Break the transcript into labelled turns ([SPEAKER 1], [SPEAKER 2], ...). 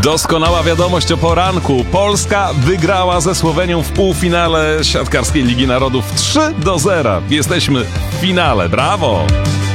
[SPEAKER 1] Doskonała wiadomość o poranku. Polska wygrała ze Słowenią w półfinale siatkarskiej Ligi Narodów 3-0. Jesteśmy w finale. Brawo!